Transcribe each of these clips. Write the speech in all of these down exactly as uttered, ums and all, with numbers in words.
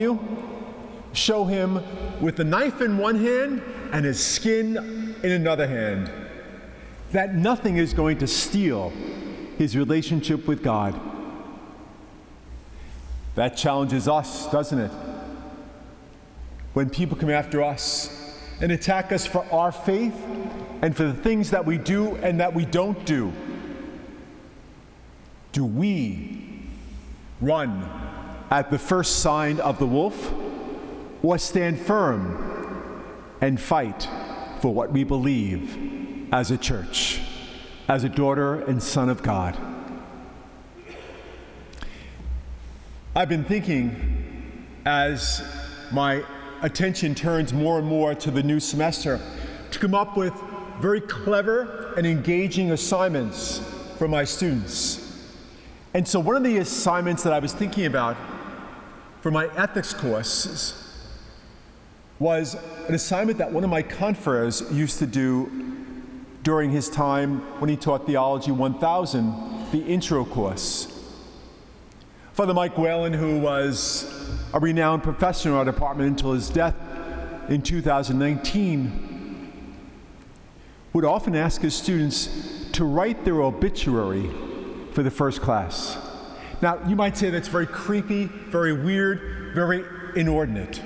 you, show him with the knife in one hand and his skin in another hand, that nothing is going to steal his relationship with God. That challenges us, doesn't it? When people come after us and attack us for our faith and for the things that we do and that we don't do, do we run at the first sign of the wolf, or stand firm and fight for what we believe as a church, as a daughter and son of God? I've been thinking, as my attention turns more and more to the new semester, to come up with very clever and engaging assignments for my students. And so one of the assignments that I was thinking about for my ethics courses was an assignment that one of my confreres used to do during his time when he taught Theology one thousand, the intro course. Father Mike Whalen, who was a renowned professor in our department until his death in two thousand nineteen, would often ask his students to write their obituary for the first class. Now, you might say that's very creepy, very weird, very inordinate.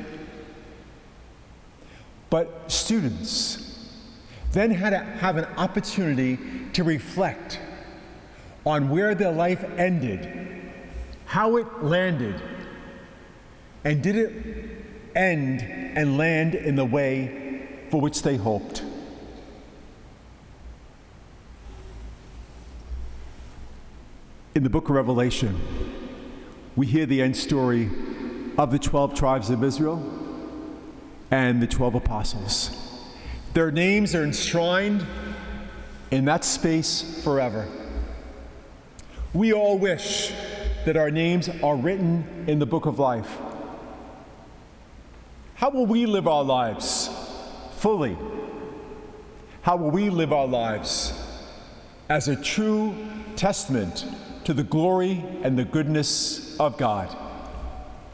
But students then had to have an opportunity to reflect on where their life ended, how it landed, and did it end and land in the way for which they hoped. In the book of Revelation, we hear the end story of the twelve tribes of Israel and the twelve apostles. Their names are enshrined in that space forever. We all wish that our names are written in the book of life. How will we live our lives fully? How will we live our lives as a true testament to the glory and the goodness of God?